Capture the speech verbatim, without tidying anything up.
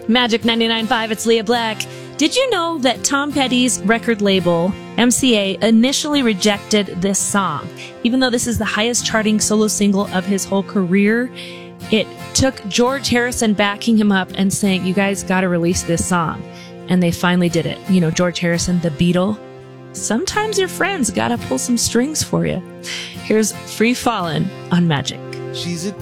Magic ninety-nine point five, it's Leah Black. Did you know that Tom Petty's record label, M C A, initially rejected this song? Even though this is the highest charting solo single of his whole career, it took George Harrison backing him up and saying, you guys got to release this song. And they finally did it. You know, George Harrison, the Beatle. Sometimes your friends got to pull some strings for you. Here's Free Fallin' on Magic. She's a